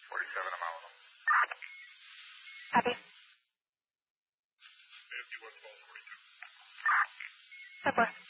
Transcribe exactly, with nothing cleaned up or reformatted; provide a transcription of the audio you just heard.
forty-seven, I'm out. Copy. fifty-one, twelve, forty-two. ten four.